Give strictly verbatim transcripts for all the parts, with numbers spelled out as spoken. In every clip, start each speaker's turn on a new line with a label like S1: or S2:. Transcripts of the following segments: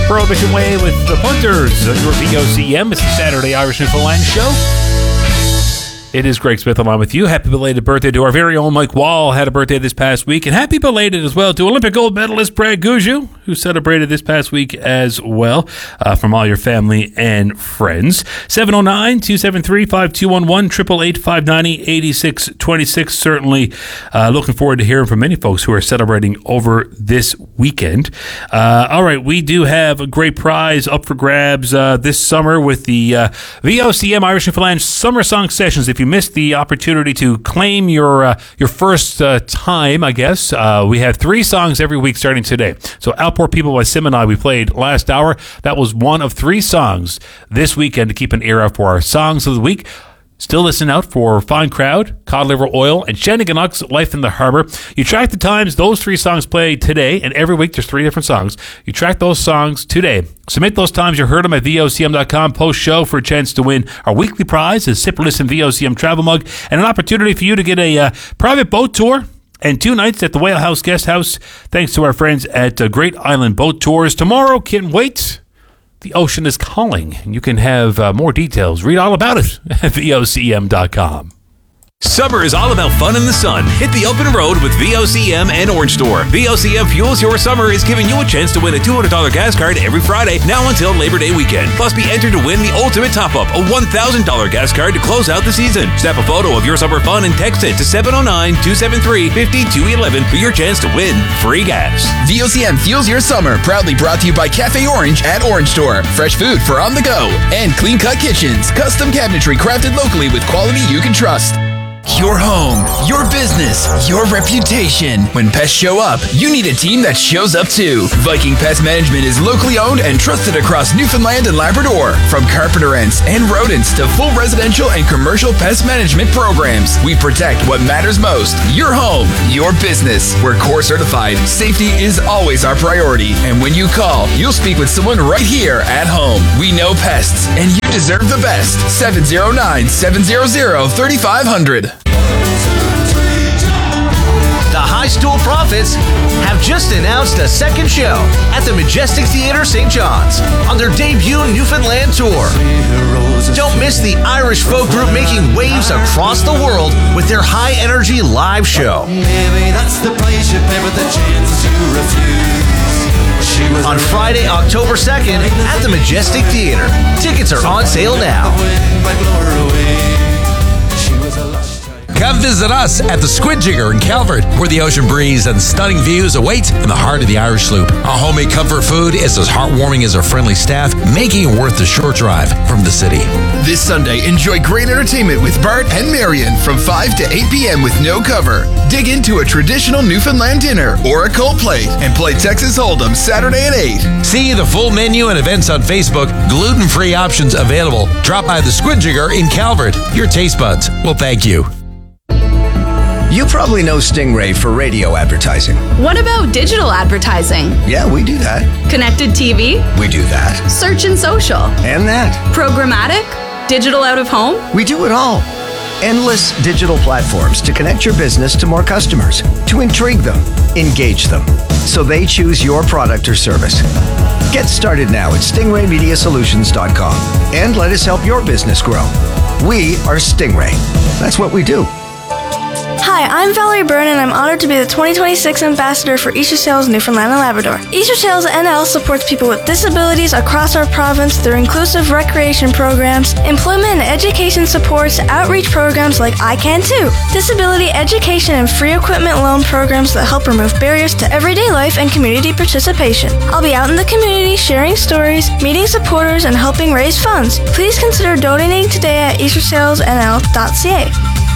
S1: Prohibition Way with the Punters on your V O C M. It's the Saturday Irish Newfoundland Show. It is Greg Smith along with you. Happy belated birthday to our very own Mike Wall, had a birthday this past week. And happy belated as well to Olympic gold medalist Brad Gujou, who celebrated this past week as well, uh, from all your family and friends. seven oh nine, two seven three, five two one one, eight eight eight, five nine zero, eight six two six. Certainly uh, looking forward to hearing from many folks who are celebrating over this weekend. Uh, all right, we do have a great prize up for grabs uh, this summer with the uh, V O C M Irish Newfoundland Summer Song Sessions. If you missed the opportunity to claim your uh, your first uh, time, I guess, uh, we have three songs every week starting today. So Outpour People by Sim and I, we played last hour. That was one of three songs this weekend to keep an ear out for our songs of the week. Still listen out for Fine Crowd, Cod Liver Oil, and Shannigannock's Life in the Harbor. You track the times those three songs play today, and every week there's three different songs. You track those songs today. Submit those times you heard them at V O C M dot com post-show for a chance to win our weekly prize, a Sip or Listen V O C M travel mug, and an opportunity for you to get a uh, private boat tour and two nights at the Whale House Guest House, thanks to our friends at uh, Great Island Boat Tours. Tomorrow, can't wait. The ocean is calling. You can have uh, more details. Read all about it at V O C M dot com.
S2: Summer is all about fun in the sun. Hit the open road with V O C M and Orange Store. V O C M Fuels Your Summer is giving you a chance to win a two hundred dollars gas card every Friday, now until Labor Day weekend. Plus, be entered to win the ultimate top-up, a one thousand dollars gas card to close out the season. Snap a photo of your summer fun and text it to seven oh nine, two seven three, five two one one for your chance to win free gas.
S3: V O C M Fuels Your Summer, proudly brought to you by Cafe Orange at Orange Store. Fresh food for on the go. And Clean Cut Kitchens, custom cabinetry crafted locally with quality you can trust. Your home, your business, your reputation. When pests show up, you need a team that shows up too. Viking Pest Management is locally owned and trusted across Newfoundland and Labrador. From carpenter ants and rodents to full residential and commercial pest management programs, we protect what matters most. Your home, your business. We're core certified. Safety is always our priority. And when you call, you'll speak with someone right here at home. We know pests, and you deserve the best. seven oh nine, seven hundred, thirty-five hundred.
S4: The High Stool Prophets have just announced a second show at the Majestic Theatre Saint John's on their debut Newfoundland tour. Don't miss the Irish folk group making waves across the world with their high-energy live show.
S5: Maybe that's the price you pay with the chance to refuse.
S4: On Friday, October second at the Majestic Theatre. Tickets are on sale now.
S6: Come visit us at the Squid Jigger in Calvert, where the ocean breeze and stunning views await in the heart of the Irish Sloop. Our homemade comfort food is as heartwarming as our friendly staff, making it worth the short drive from the city.
S3: This Sunday, enjoy great entertainment with Bart and Marion from five to eight p.m. with no cover. Dig into a traditional Newfoundland dinner or a cold plate and play Texas Hold'em Saturday at eight.
S6: See the full menu and events on Facebook. Gluten-free options available. Drop by the Squid Jigger in Calvert. Your taste buds will thank you.
S7: You probably know Stingray for radio advertising.
S8: What about digital advertising?
S7: Yeah, we do that.
S8: Connected T V?
S7: We do that.
S8: Search and social?
S7: And that.
S8: Programmatic? Digital out of home?
S7: We do it all. Endless digital platforms to connect your business to more customers, to intrigue them, engage them, so they choose your product or service. Get started now at stingray media solutions dot com and let us help your business grow. We are Stingray. That's what we do.
S9: Hi, I'm Valerie Byrne, and I'm honored to be the twenty twenty-six Ambassador for Easter Sales Newfoundland and Labrador. Easter Sales N L supports people with disabilities across our province through inclusive recreation programs, employment and education supports, outreach programs like I Can Too, disability education and free equipment loan programs that help remove barriers to everyday life and community participation. I'll be out in the community sharing stories, meeting supporters, and helping raise funds. Please consider donating today at easter sales n l dot c a.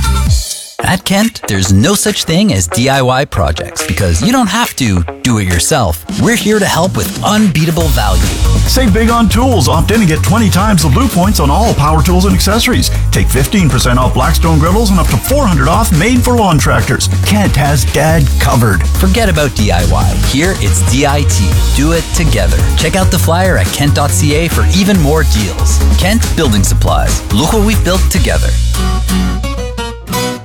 S10: At Kent, there's no such thing as D I Y projects because you don't have to do it yourself. We're here to help with unbeatable value.
S11: Save big on tools. Opt in and get twenty times the Blue Points on all power tools and accessories. Take fifteen percent off Blackstone griddles and up to four hundred dollars off made for lawn tractors. Kent has Dad covered.
S10: Forget about D I Y. Here it's D I T. Do it together. Check out the flyer at kent dot c a for even more deals. Kent Building Supplies. Look what we've built together.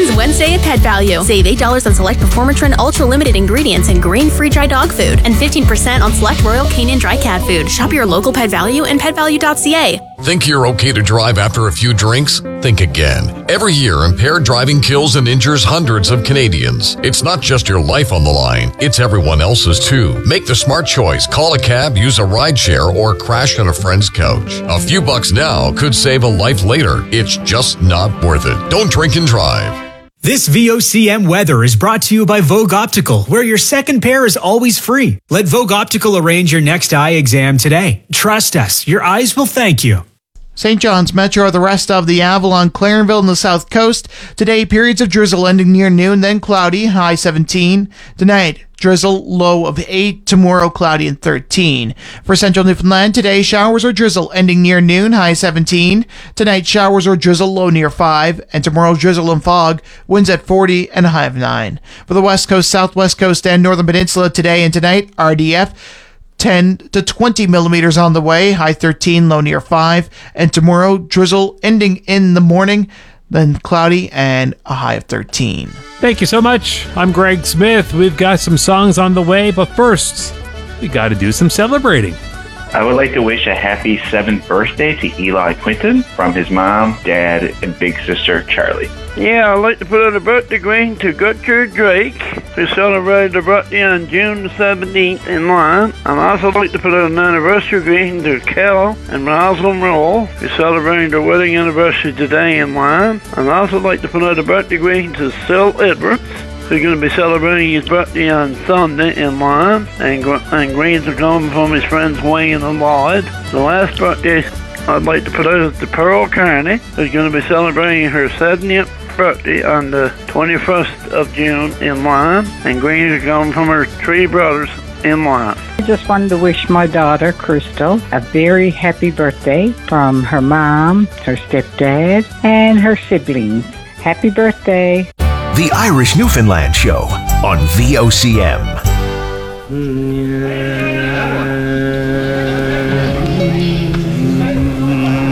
S12: ends Wednesday at Pet Value. Save eight dollars on select Performatrin Ultra Limited ingredients and grain-free dry dog food, and fifteen percent on select Royal Canin dry cat food. Shop your local Pet Value and pet value dot c a.
S13: Think you're okay to drive after a few drinks? Think again. Every year, impaired driving kills and injures hundreds of Canadians. It's not just your life on the line, it's everyone else's too. Make the smart choice. Call a cab, use a rideshare, or crash on a friend's couch. A few bucks now could save a life later. It's just not worth it. Don't drink and drive.
S14: This V O C M weather is brought to you by Vogue Optical, where your second pair is always free. Let Vogue Optical arrange your next eye exam today. Trust us, your eyes will thank you.
S15: Saint John's Metro, the rest of the Avalon, Clarenville, and the South Coast. Today, periods of drizzle ending near noon, then cloudy, high seventeen. Tonight, drizzle, low of eight. Tomorrow, cloudy and thirteen. For Central Newfoundland, today, showers or drizzle ending near noon, high seventeen. Tonight, showers or drizzle, low near five. And tomorrow, drizzle and fog, winds at forty and a high of nine. For the West Coast, Southwest Coast, and Northern Peninsula, today and tonight, R D F, ten to twenty millimeters on the way, high thirteen, low near five. And tomorrow, drizzle ending in the morning, then cloudy and a high of thirteen.
S1: Thank you so much. I'm Greg Smith. We've got some songs on the way, but first, we got to do some celebrating.
S16: I would like to wish a happy seventh birthday to Eli Quinton from his mom, dad, and big sister, Charlie.
S17: Yeah, I'd like to put out a birthday greeting to Gertrude Drake, who celebrated her birthday on June seventeenth in Lyon. And I also like to put out an anniversary greeting to Cal and Rosalind Roll, who celebrating their wedding anniversary today in Lyon. And I also like to put out a birthday greeting to Sil Edwards, who's going to be celebrating his birthday on Sunday in Lyon. And, and greetings are coming from his friends Wayne and Lloyd. The last birthday I'd like to put out to Pearl Kearney, who's going to be celebrating her seventieth birthday on the twenty-first of June in Lyon, and greetings are coming from her three brothers in Lyon.
S18: I just wanted to wish my daughter, Crystal, a very happy birthday from her mom, her stepdad, and her siblings. Happy birthday.
S19: The Irish Newfoundland Show on V O C M.
S17: Mm, yeah.